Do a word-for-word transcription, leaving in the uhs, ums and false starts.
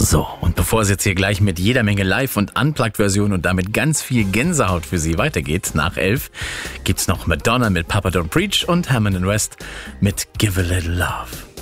So, und bevor es jetzt hier gleich mit jeder Menge Live- und Unplugged-Version und damit ganz viel Gänsehaut für Sie weitergeht, nach elf, gibt's noch Madonna mit Papa Don't Preach und Hammond and West mit Give a Little Love.